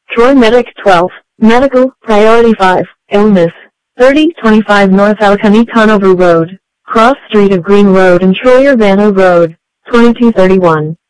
Troy Medic 12, Medical, Priority 5, Illness, 3025 North Alcany Conover Road, Cross Street of Green Road and Troy Urbana Road, 2231.